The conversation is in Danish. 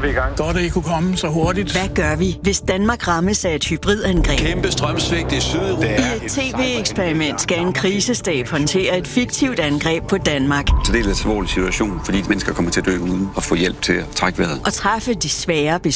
er vi i gang. Godt, at I kunne komme så hurtigt. Hvad gør vi, hvis Danmark rammes af et hybridangreb? Kæmpe strømsvigt i Sydeuropa. I et tv-eksperiment skal en krisestab håndtere et fiktivt angreb på Danmark. Så det er en alvorlig situation, fordi mennesker kommer til at dø uden at få hjælp til at trække vejret. Og træffe de svære beslutninger.